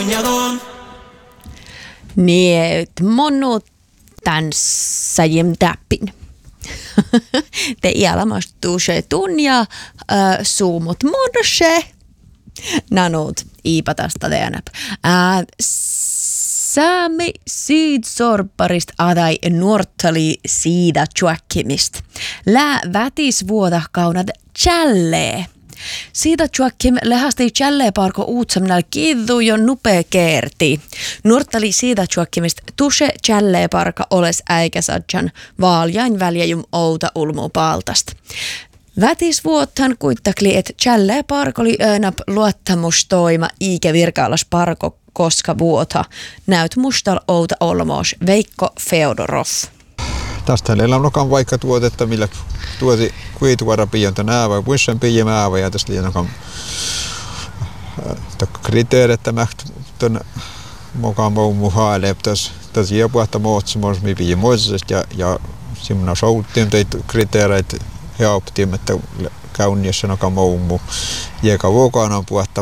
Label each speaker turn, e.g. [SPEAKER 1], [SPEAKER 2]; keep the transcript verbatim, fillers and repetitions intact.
[SPEAKER 1] soñador.
[SPEAKER 2] Niet monut tanssajim täppin. Te ilmastuu se tunja äh, suumut morse. Nanut iipatasta teänäp. Äh, Saami siidsorparist adai nuortali siida tjuakkimist. Lää vätis vuoda kaunad tjällee. Siitä tjuakkim lehasti tjällee parko uutsamnal kiddu jo nupee keerti. Nuortali siitä tjuakkimist tuse tjällee parka oles äikäsadjan vaaljain väljäjum outa ulmu paltast. Vätis vuottan kuittakli, et tjällee parkoli öönap luottamustoima iike virkaalas parko koska vuota näyt mustal outa olmoos Veikko Feodorov.
[SPEAKER 3] Tästä meillä on nokan vaikka tuotetta, millä tuoti kuituara piionta näävä ja puissan piimävä ja tästä liian nokan kriteerit mäht ton mukaan muu muhaile täs täs jopuhta muotsumos mi piimoisesta ja ja simna souttiin teit kriteerit helptiin että kauniissa nokan muu jäka vuokana puhta